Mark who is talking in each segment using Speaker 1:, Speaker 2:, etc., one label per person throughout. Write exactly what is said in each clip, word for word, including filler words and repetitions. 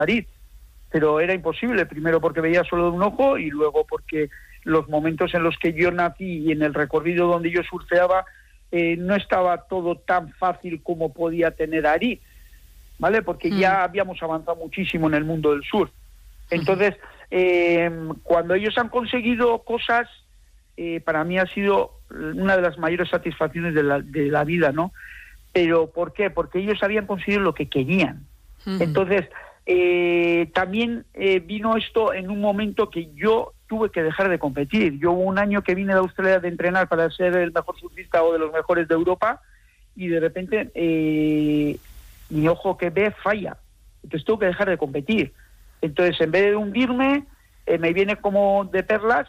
Speaker 1: nariz, pero era imposible, primero porque veía solo de un ojo y luego porque los momentos en los que yo nací y en el recorrido donde yo surfeaba eh, no estaba todo tan fácil como podía tener Aritz, ¿vale? Porque mm. ya habíamos avanzado muchísimo en el mundo del surf. Entonces, eh, cuando ellos han conseguido cosas, eh, para mí ha sido una de las mayores satisfacciones de la, de la vida, ¿no? Pero ¿por qué? Porque ellos habían conseguido lo que querían. Mm. Entonces, eh, también eh, vino esto en un momento que yo tuve que dejar de competir. Yo hubo un año que vine de Australia de entrenar para ser el mejor surfista o de los mejores de Europa y de repente eh, mi ojo que ve falla. Entonces tuve que dejar de competir. Entonces, en vez de hundirme, eh, me viene como de perlas,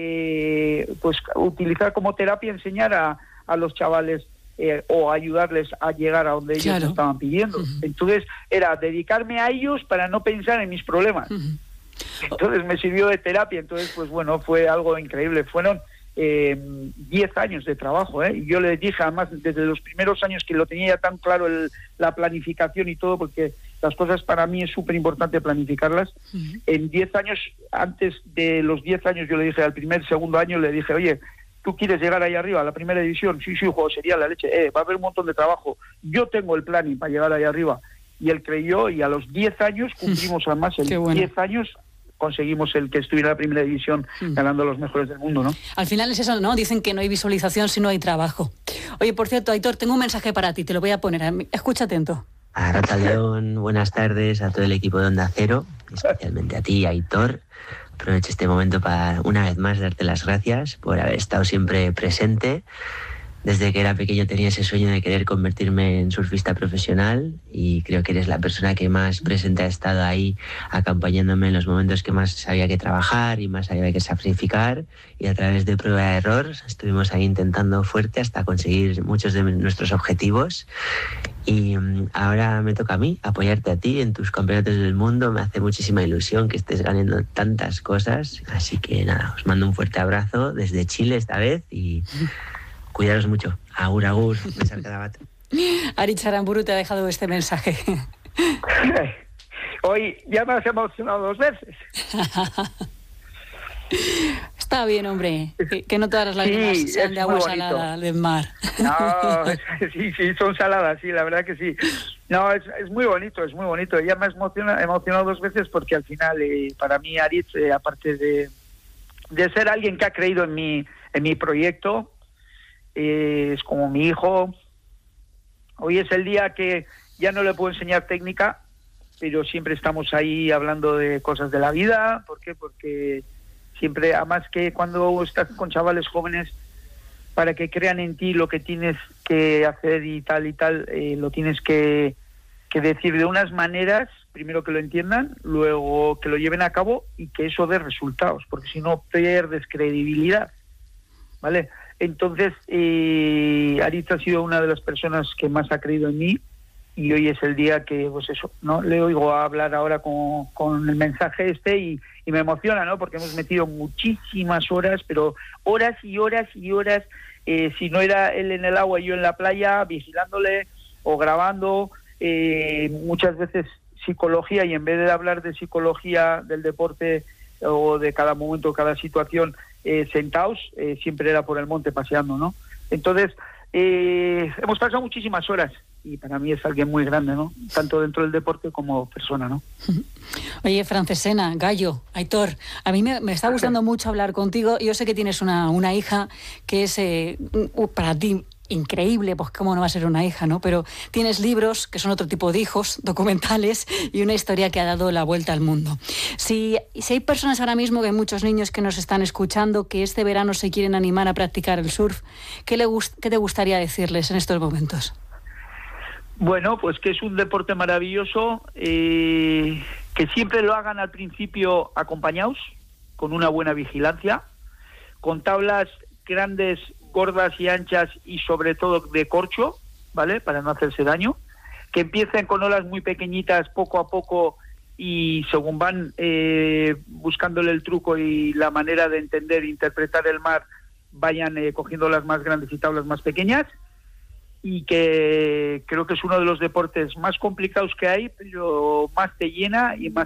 Speaker 1: eh, pues utilizar como terapia, enseñar a, a los chavales eh, o ayudarles a llegar a donde ellos claro. me estaban pidiendo. Uh-huh. Entonces, era dedicarme a ellos para no pensar en mis problemas. Uh-huh. Entonces, me sirvió de terapia. Entonces, pues bueno, fue algo increíble. Fueron eh, diez años de trabajo, ¿eh? Y yo les dije, además, desde los primeros años que lo tenía ya tan claro el, la planificación y todo, porque las cosas para mí es súper importante planificarlas. Uh-huh. En diez años, antes de los diez años, yo le dije al primer, segundo año, le dije, oye, ¿tú quieres llegar ahí arriba, a la primera división? Sí, sí, juego sería la leche. Eh, va a haber un montón de trabajo. Yo tengo el planning para llegar ahí arriba. Y él creyó, y a los diez años cumplimos además, en diez bueno. años conseguimos el que estuviera en la primera división uh-huh. ganando los mejores del mundo, ¿no?
Speaker 2: Al final es eso, ¿no? Dicen que no hay visualización si no hay trabajo. Oye, por cierto, Aitor, tengo un mensaje para ti, te lo voy a poner. Escucha atento.
Speaker 3: A Rata León, buenas tardes a todo el equipo de Onda Cero, especialmente a ti, Aitor. Aprovecho este momento para una vez más darte las gracias por haber estado siempre presente. Desde que era pequeño tenía ese sueño de querer convertirme en surfista profesional y creo que eres la persona que más presente ha estado ahí acompañándome en los momentos que más había que trabajar y más había que sacrificar, y a través de prueba de error estuvimos ahí intentando fuerte hasta conseguir muchos de nuestros objetivos. Y ahora me toca a mí apoyarte a ti en tus campeonatos del mundo. Me hace muchísima ilusión que estés ganando tantas cosas, así que nada, os mando un fuerte abrazo desde Chile esta vez y cuidaros mucho. Agur, agur.
Speaker 2: Aritz Aramburu te ha dejado este mensaje.
Speaker 1: Hoy ya me has emocionado dos veces.
Speaker 2: Está bien, hombre. Que, que no todas las lágrimas sí, sean de agua salada del mar.
Speaker 1: No, sí, sí, son saladas, sí, la verdad que sí. No, es, es muy bonito, es muy bonito. Ya me has emocionado, emocionado dos veces porque al final, eh, para mí, Aritz, eh, aparte de, de ser alguien que ha creído en mi, en mi proyecto, es como mi hijo. Hoy es el día que ya no le puedo enseñar técnica, pero siempre estamos ahí hablando de cosas de la vida. ¿Por qué? Porque siempre, además que cuando estás con chavales jóvenes, para que crean en ti lo que tienes que hacer y tal y tal, eh, lo tienes que, que decir de unas maneras, primero que lo entiendan, luego que lo lleven a cabo y que eso dé resultados, porque si no pierdes credibilidad, ¿vale? Entonces, eh, Aritz ha sido una de las personas que más ha creído en mí y hoy es el día que, pues eso, ¿no? Le oigo hablar ahora con, con el mensaje este y, y me emociona, ¿no? Porque hemos metido muchísimas horas, pero horas y horas y horas, eh, si no era él en el agua y yo en la playa, vigilándole o grabando, eh, muchas veces psicología, y en vez de hablar de psicología del deporte o de cada momento, cada situación, Eh, sentados, eh, siempre era por el monte paseando, ¿no? Entonces, eh, hemos pasado muchísimas horas y para mí es alguien muy grande, ¿no? Tanto dentro del deporte como persona, ¿no?
Speaker 2: Oye, Francesena, Gallo, Aitor, a mí me, me está gustando mucho hablar contigo. Yo sé que tienes una, una hija que es eh, para ti increíble, pues cómo no va a ser una hija, ¿no? Pero tienes libros que son otro tipo de hijos, documentales, y una historia que ha dado la vuelta al mundo. Si, si hay personas ahora mismo, que hay muchos niños que nos están escuchando, que este verano se quieren animar a practicar el surf, ¿qué, le gust- qué te gustaría decirles en estos momentos?
Speaker 1: Bueno, pues que es un deporte maravilloso, eh, que siempre lo hagan al principio acompañados, con una buena vigilancia, con tablas grandes, gordas y anchas y sobre todo de corcho, ¿vale? Para no hacerse daño, que empiecen con olas muy pequeñitas poco a poco y según van eh, buscándole el truco y la manera de entender e interpretar el mar, vayan eh, cogiendo las más grandes y tablas más pequeñas, y que creo que es uno de los deportes más complicados que hay, pero más te llena y más